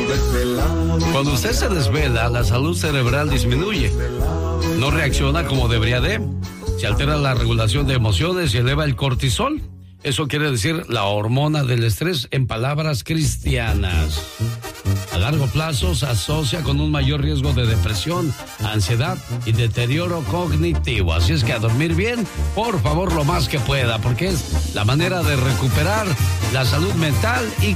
Cuando usted se desvela, la salud cerebral disminuye. No reacciona como debería de. Se altera la regulación de emociones y eleva el cortisol. Eso quiere decir la hormona del estrés en palabras cristianas. A largo plazo se asocia con un mayor riesgo de depresión, ansiedad y deterioro cognitivo. Así es que a dormir bien, por favor, lo más que pueda, porque es la manera de recuperar la salud mental y